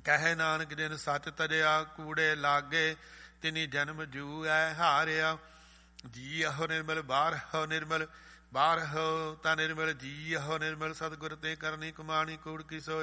ਕਹੇ ਨਾਨਕ ਜਿਨ ਸੱਚ ਤਰਿਆ, ਕੂੜੇ ਲਾਗੇ ਤਿਨੀ ਜਨਮ ਜੂਐ ਹਾਰਿਆ। ਜੀ ਅਹੋ ਨਿਰਮਲ ਬਾਹਰ ਹੋ ਨਿਰਮਲ, ਬਾਹਰ ਹੋ ਤਾਂ ਨਿਰਮਲ, ਜੀ ਅਹੋ ਨਿਰਮਲ। ਸਤਿਗੁਰ ਤੇ ਕਰਨੀ ਕਮਾਣੀ, ਕੂੜ ਕੀ ਸੋਏ।